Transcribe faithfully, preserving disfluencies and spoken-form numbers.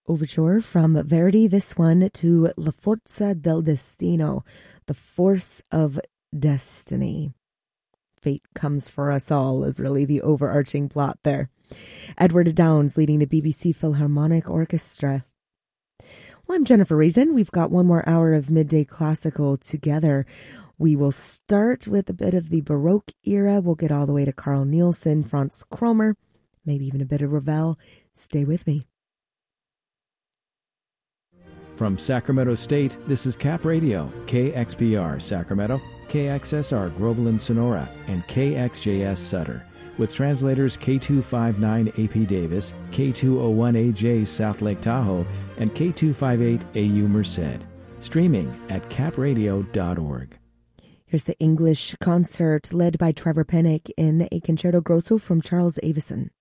overture from Verdi, this one to La Forza del Destino, the force of destiny. Fate comes for us all is really the overarching plot there. Edward Downes leading the B B C Philharmonic Orchestra. Well, I'm Jennifer Reason. We've got one more hour of Midday Classical together. We will start with a bit of the Baroque era. We'll get all the way to Carl Nielsen, Franz Kromer, maybe even a bit of Ravel. Stay with me. From Sacramento State, this is Cap Radio, K X P R Sacramento, K X S R Groveland Sonora, and K X J S Sutter, with translators K two fifty-nine A P Davis, K two oh one A J South Lake Tahoe, and K two fifty-eight A U Merced. Streaming at cap radio dot org. Here's the English concert led by Trevor Pennock in a concerto grosso from Charles Avison.